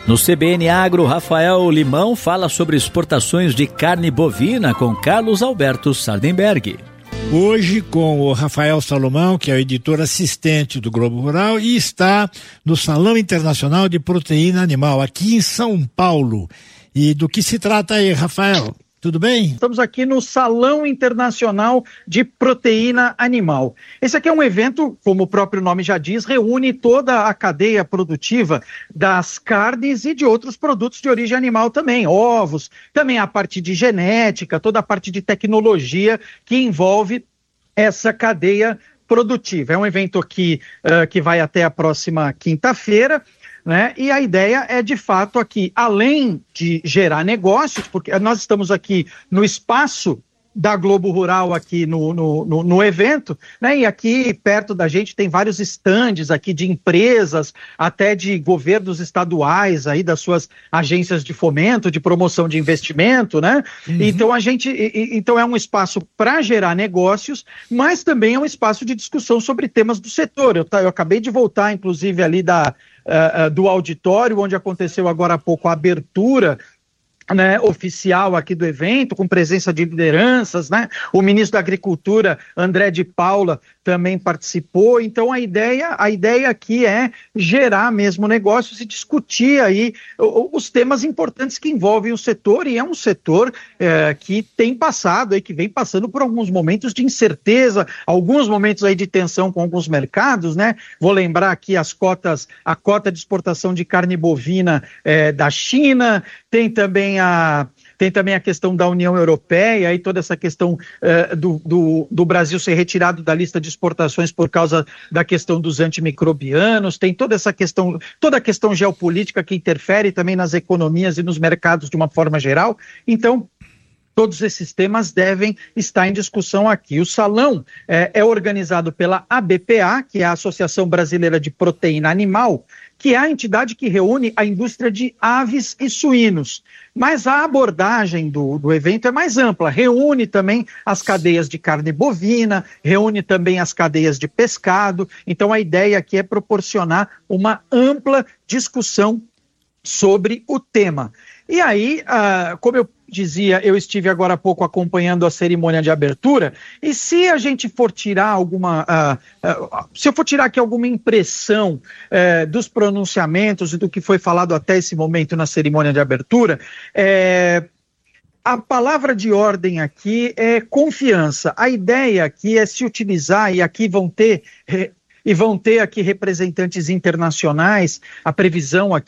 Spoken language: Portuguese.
No CBN Agro, Rafael Limão fala sobre exportações de carne bovina com Carlos Alberto Sardenberg. Hoje com o Rafael Salomão, que é o editor assistente do Globo Rural e está no Salão Internacional de Proteína Animal, aqui em São Paulo. E do que se trata aí, Rafael? Tudo bem? Estamos aqui no Salão Internacional de Proteína Animal. Esse aqui é um evento, como o próprio nome já diz, reúne toda a cadeia produtiva das carnes e de outros produtos de origem animal também, ovos, também a parte de genética, toda a parte de tecnologia que envolve essa cadeia produtiva. É um evento aqui que vai até a próxima quinta-feira, né? E a ideia é, de fato, aqui, além de gerar negócios, porque nós estamos aqui no espaço da Globo Rural aqui no evento, né? E aqui perto da gente tem vários estandes aqui de empresas, até de governos estaduais aí, das suas agências de fomento, de promoção de investimento, né? Uhum. Então é um espaço para gerar negócios, mas também é um espaço de discussão sobre temas do setor. Eu acabei de voltar, inclusive, ali do auditório, onde aconteceu agora há pouco a abertura, né, oficial aqui do evento, com presença de lideranças, né? O ministro da Agricultura, André de Paula, também participou. Então a ideia aqui é gerar mesmo negócios e discutir aí os temas importantes que envolvem o setor, e é um setor que tem passado aí, que vem passando por alguns momentos de incerteza, alguns momentos aí de tensão com alguns mercados, né? Vou lembrar aqui a cota de exportação de carne bovina da China, tem também a questão da União Europeia e toda essa questão do Brasil ser retirado da lista de exportações por causa da questão dos antimicrobianos, tem toda a questão geopolítica que interfere também nas economias e nos mercados de uma forma geral. Então, todos esses temas devem estar em discussão aqui. O salão é organizado pela ABPA, que é a Associação Brasileira de Proteína Animal, que é a entidade que reúne a indústria de aves e suínos. Mas a abordagem do evento é mais ampla, reúne também as cadeias de carne bovina, reúne também as cadeias de pescado. Então a ideia aqui é proporcionar uma ampla discussão sobre o tema. E aí, como eu dizia, eu estive agora há pouco acompanhando a cerimônia de abertura, e se a gente for tirar se eu for tirar aqui alguma impressão dos pronunciamentos e do que foi falado até esse momento na cerimônia de abertura, a palavra de ordem aqui é confiança. A ideia aqui é se utilizar, e aqui vão ter aqui representantes internacionais, a previsão aqui